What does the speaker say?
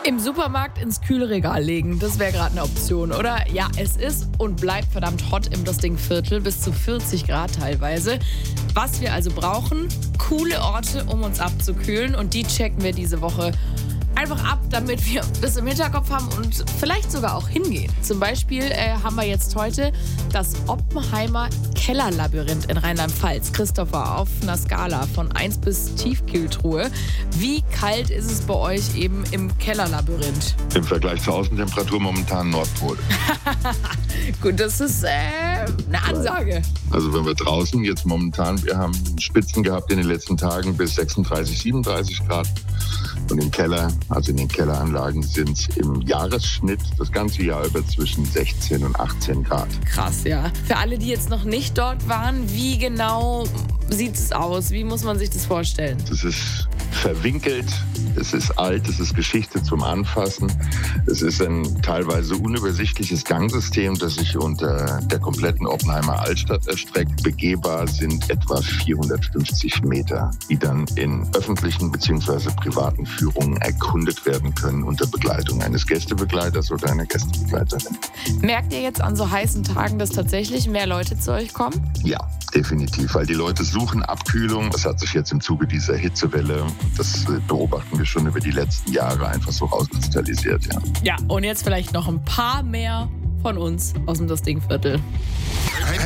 Im Supermarkt ins Kühlregal legen, das wäre gerade eine Option, oder? Ja, es ist und bleibt verdammt hot im Dostingviertel, bis zu 40 Grad teilweise. Was wir also brauchen, coole Orte, um uns abzukühlen, und die checken wir diese Woche einfach ab, damit wir das im Hinterkopf haben und vielleicht sogar auch hingehen. Zum Beispiel haben wir jetzt heute das Oppenheimer Kellerlabyrinth in Rheinland-Pfalz. Christopher, auf einer Skala von 1 bis Tiefkühltruhe. Wie kalt ist es bei euch eben im Kellerlabyrinth? Im Vergleich zur Außentemperatur momentan Nordpol. Gut, das ist eine Ansage. Also wenn wir draußen jetzt momentan, wir haben Spitzen gehabt in den letzten Tagen bis 36, 37 Grad. Und im Keller, also in den Kelleranlagen, sind es im Jahresschnitt das ganze Jahr über zwischen 16 und 18 Grad. Krass, ja. Für alle, die jetzt noch nicht dort waren, wie genau sieht es aus? Wie muss man sich das vorstellen? Es ist verwinkelt, es ist alt, es ist Geschichte zum Anfassen. Es ist ein teilweise unübersichtliches Gangsystem, das sich unter der kompletten Oppenheimer Altstadt erstreckt. Begehbar sind etwa 450 Meter, die dann in öffentlichen bzw. privaten Führungen erkundet werden können unter Begleitung eines Gästebegleiters oder einer Gästebegleiterin. Merkt ihr jetzt an so heißen Tagen, dass tatsächlich mehr Leute zu euch kommen? Ja, definitiv, weil die Leute suchen Abkühlung. Das hat sich jetzt im Zuge dieser Hitzewelle, das beobachten wir schon über die letzten Jahre, einfach so rauskristallisiert. Ja, und jetzt vielleicht noch ein paar mehr von uns aus dem Dostingviertel.